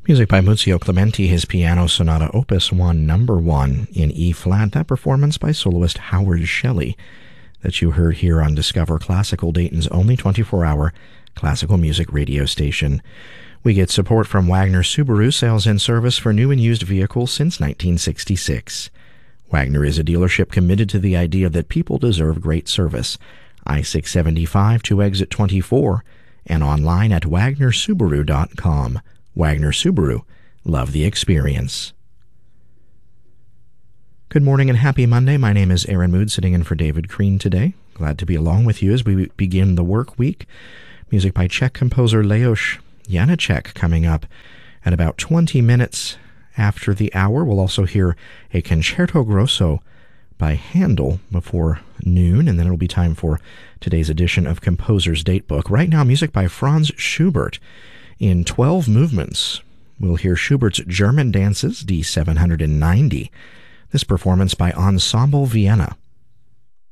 Music by Muzio Clementi, his Piano Sonata Opus 1, number 1 in E-flat. That performance by soloist Howard Shelley that you heard here on Discover Classical, Dayton's only 24-hour classical music radio station. We get support from Wagner Subaru, sales and service for new and used vehicles since 1966. Wagner is a dealership committed to the idea that people deserve great service. I-675 to exit 24 and online at wagnersubaru.com. Wagner Subaru. Love the experience. Good morning and happy Monday. My name is Aaron Mood, sitting in for David Crean today. Glad to be along with you as we begin the work week. Music by Czech composer Leos Janáček coming up at about 20 minutes after the hour. We'll also hear a Concerto Grosso by Handel before noon, and then it'll be time for today's edition of Composer's Datebook. Right now, music by Franz Schubert in 12 movements. We'll hear Schubert's German Dances, D790. This performance by Ensemble Vienna.